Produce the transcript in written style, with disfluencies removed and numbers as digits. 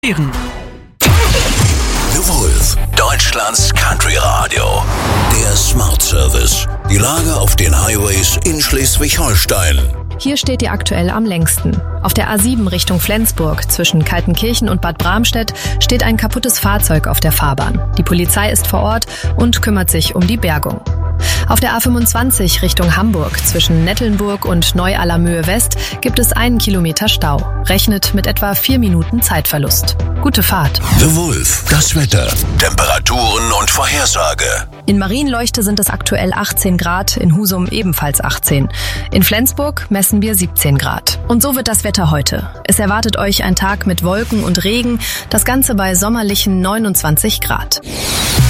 The Wolf, Deutschlands Country Radio. Der Smart Service. Die Lage auf den Highways in Schleswig-Holstein. Hier steht ihr aktuell am längsten. Auf der A7 Richtung Flensburg zwischen Kaltenkirchen und Bad Bramstedt steht ein kaputtes Fahrzeug auf der Fahrbahn. Die Polizei ist vor Ort und kümmert sich um die Bergung. Auf der A25 Richtung Hamburg zwischen Nettelnburg und Neu-Allermöhe West gibt es 1 Kilometer Stau. Rechnet mit etwa 4 Minuten Zeitverlust. Gute Fahrt. The Wolf, das Wetter, Temperaturen und Vorhersage. In Marienleuchte sind es aktuell 18 Grad, in Husum ebenfalls 18. In Flensburg messen wir 17 Grad. Und so wird das Wetter heute. Es erwartet euch ein Tag mit Wolken und Regen, das Ganze bei sommerlichen 29 Grad.